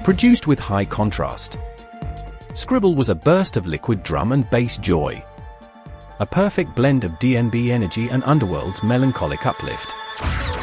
produced with high contrast. Scribble was a burst of liquid drum and bass joy. A perfect blend of DnB energy and Underworld's melancholic uplift.